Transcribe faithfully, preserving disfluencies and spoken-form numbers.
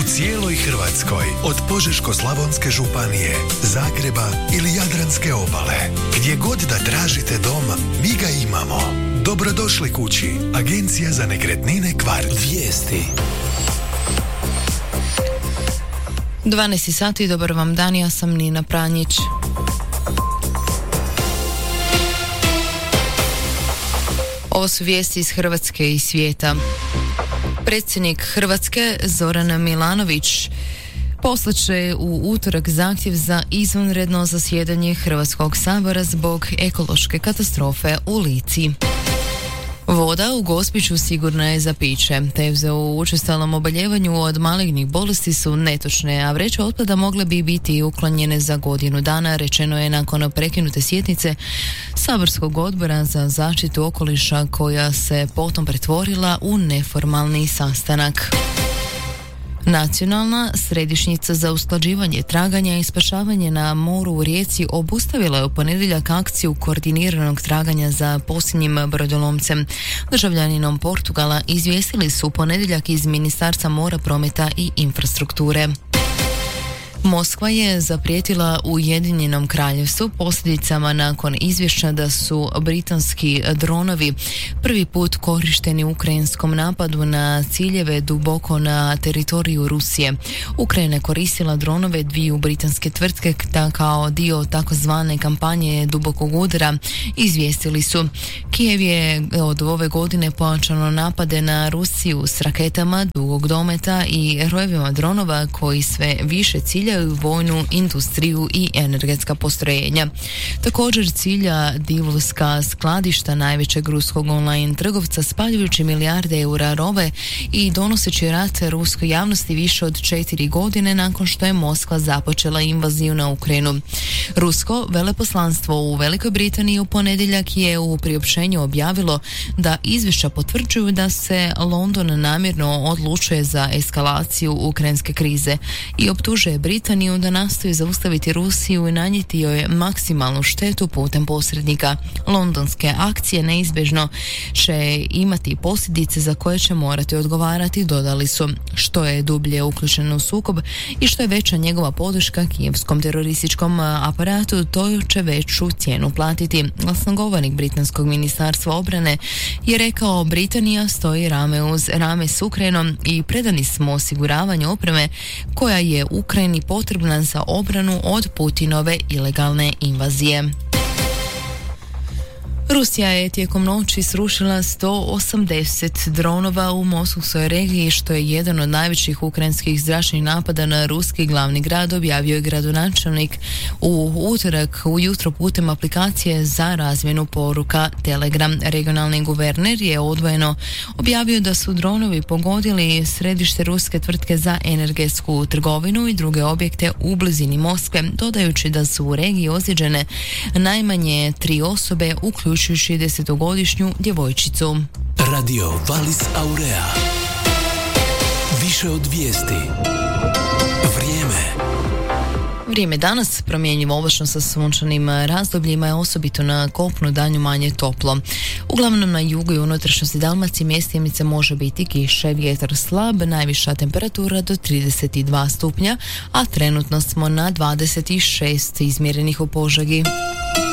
cijeloj Hrvatskoj, od Požeško-slavonske županije, Zagreba ili Jadranske obale. Gdje god da tražite dom, mi ga imamo. Dobrodošli kući. Agencija za nekretnine Kvart. Vijesti. dvanaest sati, dobar vam dan, ja sam Nina Pranjić. Ovo su vijesti iz Hrvatske i svijeta. Predsjednik Hrvatske Zoran Milanović poslat će u utorak zahtjev za izvanredno zasjedanje Hrvatskog sabora zbog ekološke katastrofe u Lici. Voda u Gospiću sigurna je za piće. Teze o učestalom oboljevanju od malignih bolesti su netočne, a vreće otpada mogle bi biti uklonjene za godinu dana, rečeno je nakon prekinute sjednice saborskog odbora za zaštitu okoliša koja se potom pretvorila u neformalni sastanak. Nacionalna središnjica za usklađivanje, traganja i spašavanje na moru u Rijeci obustavila je u ponedjeljak akciju koordiniranog traganja za posljednjim brodolomcem. Državljaninom Portugala izvijestili su u ponedjeljak iz Ministarstva mora, prometa i infrastrukture. Moskva je zaprijetila Ujedinjenom kraljevstvu posljedicama nakon izvješća da su britanski dronovi prvi put korišteni u ukrajinskom napadu na ciljeve duboko na teritoriju Rusije. Ukrajina je koristila dronove dviju britanske tvrtke kao dio takozvane kampanje dubokog udara, izvijestili su. Kijev je od ove godine pojačano napade na Rusiju s raketama dugog dometa i rojevima dronova koji sve više ciljaju vojnu industriju i energetska postrojenja. Također cilja divulska skladišta najvećeg ruskog online trgovca spaljujući milijarde eura robe i donoseći rat ruskoj javnosti više od četiri godine nakon što je Moskva započela invaziju na Ukrajinu. Rusko veleposlanstvo u Velikoj Britaniji u ponedjeljak je u priopćenju objavilo da izvješća potvrđuju da se London namjerno odlučuje za eskalaciju ukrajinske krize i optužuje Britaniju da nastoji zaustaviti Rusiju i nanijeti joj maksimalnu štetu putem posrednika. Londonske akcije neizbježno će imati posljedice za koje će morati odgovarati, dodali su. Što je dublje uključen u sukob i što je veća njegova podrška kijevskom terorističkom aparatu, to će veću cijenu platiti. Glasnogovornik britanskog ministarstva obrane je rekao: Britanija stoji rame uz rame s Ukrajinom i predani smo osiguravanju opreme koja je Ukrajini potrebna za obranu od Putinove ilegalne invazije. Rusija je tijekom noći srušila sto osamdeset dronova u Moskovskoj regiji, što je jedan od najvećih ukrajinskih zračnih napada na ruski glavni grad, objavio je gradonačelnik u utorak ujutro putem aplikacije za razmjenu poruka Telegram. Regionalni guverner je odvojeno objavio da su dronovi pogodili središte ruske tvrtke za energetsku trgovinu i druge objekte u blizini Moskve, dodajući da su u regiji ozlijeđene najmanje tri osobe, uključujući desetogodišnju djevojčicu. Radio Valis Aurea. Više od vijesti. Vrijeme. Vrijeme danas promjenjivo, oblačno sa sunčanim razdobljima, je osobito na kopnu danju manje toplo. Uglavnom na jugu i unutrašnjosti Dalmacije mjestimice može biti kiše, vjetar slab, najviša temperatura do trideset dva stupnja, a trenutno smo na dvadeset šest izmjerenih u Požegi.